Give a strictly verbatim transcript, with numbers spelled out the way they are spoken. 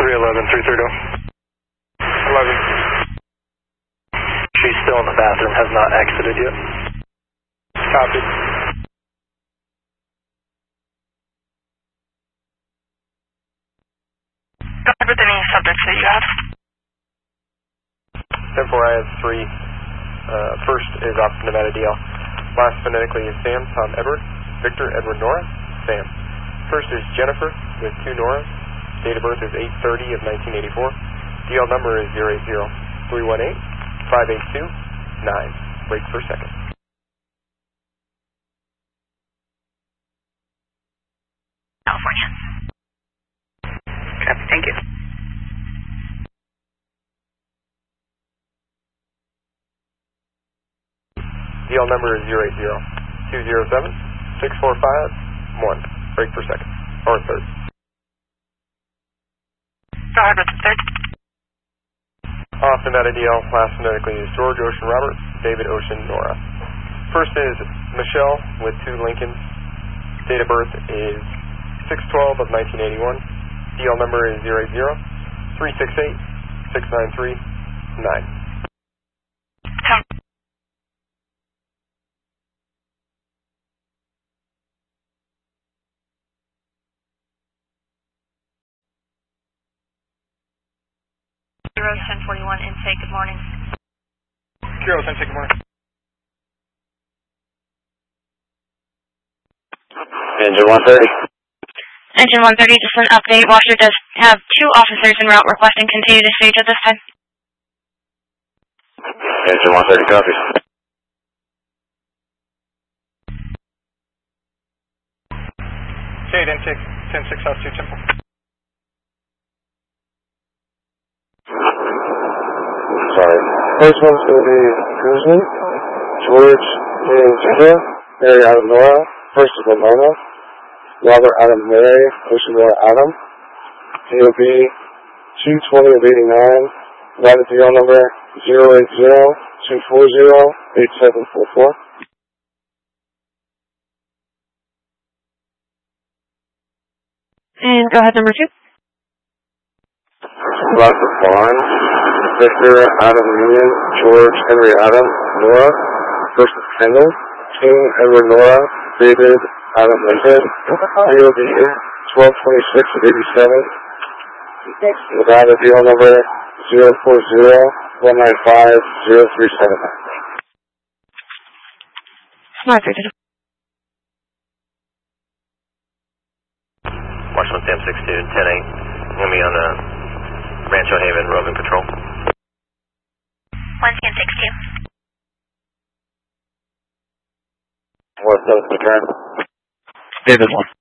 three eleven, three thirty. eleven. She's still in the bathroom, has not exited yet. Copy. Go ahead with any subjects that you have. ten four, I have three. Uh, first is Officer Nevada D L. Last phonetically is Sam, Tom, Edward, Victor, Edward, Nora, Sam. First is Jennifer with two Noras. Date of birth is eight thirty of nineteen eighty-four. D L number is zero eight zero, three one eight, five eight two, nine. Break per second. California. Copy, thank you. D L number is zero eight zero, two zero seven, six four five, one. Break per second. Or third. Go ahead with the third. Off Nevada D L, last phonetically is George Ocean Robert, David Ocean Nora. First is Michelle with two Lincolns. Date of birth is six twelve of nineteen eighty-one. D L number is zero eight zero, three six eight, six nine three, nine. Tom. ten forty-one intake, good morning. Kiro, intake, good morning. Engine one thirty. Engine one thirty, just an update. Washer does have two officers en route requesting continue to stage at this time. Engine one thirty copies. Jade, intake, ten six House two Temple. Sorry. First one's going to be Guzman. George is India. Mary Adam Nora. First is Ramona. Robert Adam Mary. Ocean Nora Adam. D O B two twenty of eighty-nine. Nevada D L number zero eight zero, two four zero, eight seven four four. And go ahead, number two. Roger Barnes. Victor Adam Union. George Henry Adam Nora. First is Kendall. King Edward Nora. David Adam Lincoln. D O B twelve twenty-six of eighty-seven. Nevada D L number zero four zero, one nine five, zero three seven nine. Smart three two. Washington Sam six two, ten eight. Going to be on the Rancho Haven roving patrol. One scan six two. What's up, return? David one.